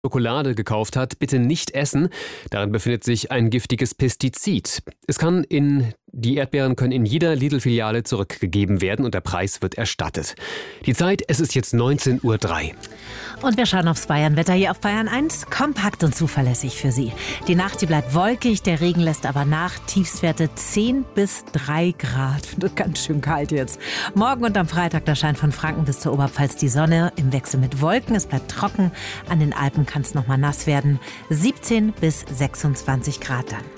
Schokolade gekauft hat, bitte nicht essen. Darin befindet sich ein giftiges Pestizid. Die Erdbeeren können in jeder Lidl-Filiale zurückgegeben werden und der Preis wird erstattet. Die Zeit, es ist jetzt 19:03 Uhr. Und wir schauen aufs Bayern-Wetter hier auf Bayern 1. Kompakt und zuverlässig für Sie. Die Nacht, die bleibt wolkig, der Regen lässt aber nach. Tiefstwerte 10 bis 3 Grad. Das ist ganz schön kalt jetzt. Morgen und am Freitag, da scheint von Franken bis zur Oberpfalz die Sonne im Wechsel mit Wolken. Es bleibt trocken. An den Alpen kann es nochmal nass werden. 17 bis 26 Grad dann.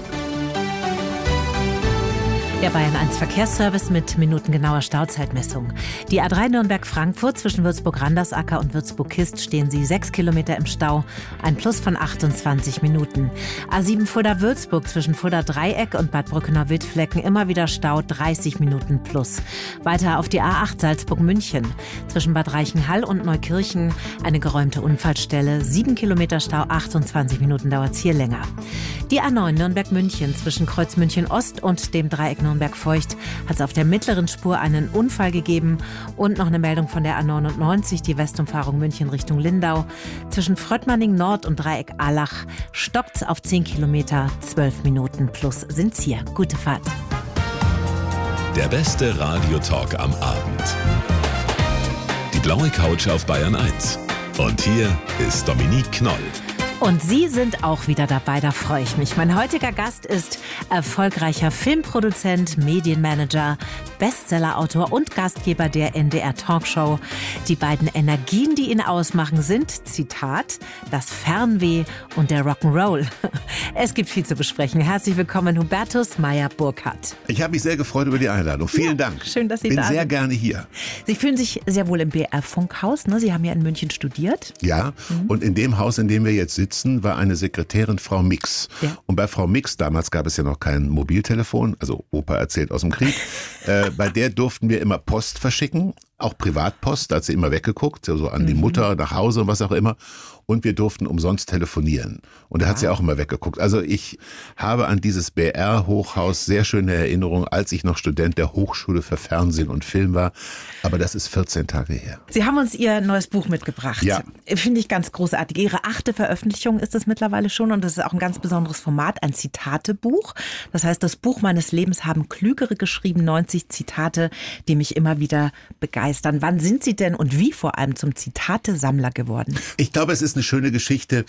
Der Bayern 1 Verkehrsservice mit minutengenauer Stauzeitmessung. Die A3 Nürnberg-Frankfurt zwischen Würzburg-Randersacker und Würzburg-Kist stehen Sie 6 Kilometer im Stau, ein Plus von 28 Minuten. A7 Fulda-Würzburg zwischen Fulda-Dreieck und Bad Brückenau-Wildflecken immer wieder Stau, 30 Minuten plus. Weiter auf die A8 Salzburg-München zwischen Bad Reichenhall und Neukirchen eine geräumte Unfallstelle, 7 Kilometer Stau, 28 Minuten dauert es hier länger. Die A9 Nürnberg-München zwischen Kreuz München-Ost und dem Dreieck Nürnberg-Feucht hat es auf der mittleren Spur einen Unfall gegeben. Und noch eine Meldung von der A99, die Westumfahrung München Richtung Lindau. Zwischen Fröttmanning Nord und Dreieck Allach stockt es auf 10 Kilometer, 12 Minuten plus sind's hier. Gute Fahrt. Der beste Radiotalk am Abend. Die blaue Couch auf Bayern 1. Und hier ist Dominique Knoll. Und Sie sind auch wieder dabei, da freue ich mich. Mein heutiger Gast ist erfolgreicher Filmproduzent, Medienmanager, Bestsellerautor und Gastgeber der NDR Talkshow. Die beiden Energien, die ihn ausmachen, sind, Zitat, das Fernweh und der Rock'n'Roll. Es gibt viel zu besprechen. Herzlich willkommen, Hubertus Meyer-Burkhardt. Ich habe mich sehr gefreut über die Einladung. Vielen Dank. Schön, dass Sie da sind. Bin sehr gerne hier. Sie fühlen sich sehr wohl im BR-Funkhaus, ne? Sie haben ja in München studiert. Ja, und in dem Haus, in dem wir jetzt sitzen, war eine Sekretärin, Frau Mix. Ja. Und bei Frau Mix, damals gab es ja noch kein Mobiltelefon, also Opa erzählt aus dem Krieg, bei der durften wir immer Post verschicken, auch Privatpost, da hat sie immer weggeguckt, so an die Mutter, nach Hause und was auch immer. Und wir durften umsonst telefonieren. Und da hat sie auch immer weggeguckt. Also ich habe an dieses BR-Hochhaus sehr schöne Erinnerungen, als ich noch Student der Hochschule für Fernsehen und Film war. Aber das ist 14 Tage her. Sie haben uns Ihr neues Buch mitgebracht. Ja. Finde ich ganz großartig. Ihre 8. Veröffentlichung ist es mittlerweile schon. Und das ist auch ein ganz besonderes Format, ein Zitatebuch. Das heißt, das Buch meines Lebens haben Klügere geschrieben, 90 Zitate, die mich immer wieder begeistern. Wann sind Sie denn und wie vor allem zum Zitatesammler geworden? Ich glaube, es ist eine schöne Geschichte.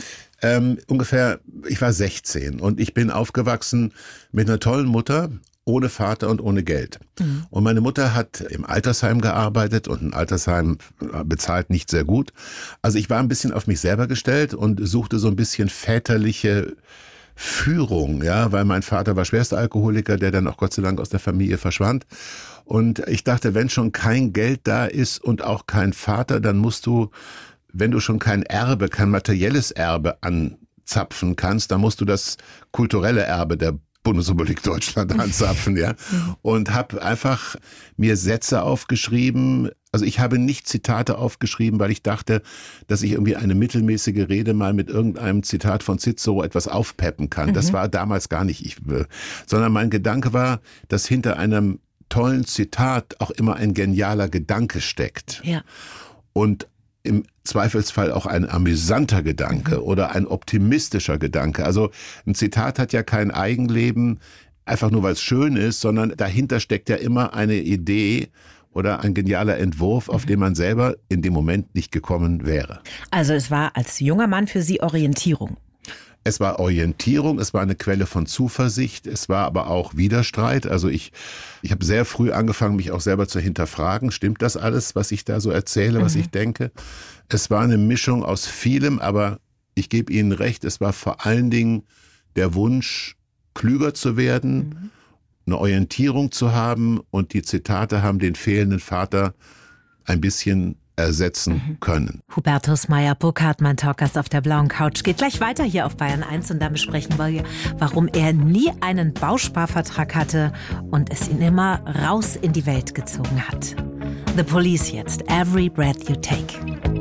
Ich war 16 und ich bin aufgewachsen mit einer tollen Mutter, ohne Vater und ohne Geld. Und meine Mutter hat im Altersheim gearbeitet und ein Altersheim bezahlt nicht sehr gut. Also ich war ein bisschen auf mich selber gestellt und suchte so ein bisschen väterliche Führung, ja, weil mein Vater war schwerster Alkoholiker, der dann auch Gott sei Dank aus der Familie verschwand. Und ich dachte, wenn schon kein Geld da ist und auch kein Vater, dann musst du, wenn du schon kein Erbe, kein materielles Erbe anzapfen kannst, dann musst du das kulturelle Erbe der Bundesrepublik Deutschland anzapfen, ja. Und habe einfach mir Sätze aufgeschrieben. Also ich habe nicht Zitate aufgeschrieben, weil ich dachte, dass ich irgendwie eine mittelmäßige Rede mal mit irgendeinem Zitat von Cicero etwas aufpeppen kann. Das war damals gar nicht ich, sondern mein Gedanke war, dass hinter einem tollen Zitat auch immer ein genialer Gedanke steckt. Ja. Und im Zweifelsfall auch ein amüsanter Gedanke oder ein optimistischer Gedanke. Also ein Zitat hat ja kein Eigenleben, einfach nur weil es schön ist, sondern dahinter steckt ja immer eine Idee oder ein genialer Entwurf, auf den man selber in dem Moment nicht gekommen wäre. Also es war als junger Mann für Sie Orientierung. Es war Orientierung, es war eine Quelle von Zuversicht, es war aber auch Widerstreit. Also ich habe sehr früh angefangen, mich auch selber zu hinterfragen. Stimmt das alles, was ich da so erzähle, was ich denke? Es war eine Mischung aus vielem, aber ich gebe Ihnen recht, es war vor allen Dingen der Wunsch, klüger zu werden, eine Orientierung zu haben, und die Zitate haben den fehlenden Vater ein bisschen ersetzen können. Hubertus Meyer-Burkhardt, mein Talkgast auf der blauen Couch, geht gleich weiter hier auf Bayern 1 und da besprechen wir, warum er nie einen Bausparvertrag hatte und es ihn immer raus in die Welt gezogen hat. The Police jetzt, Every Breath You Take.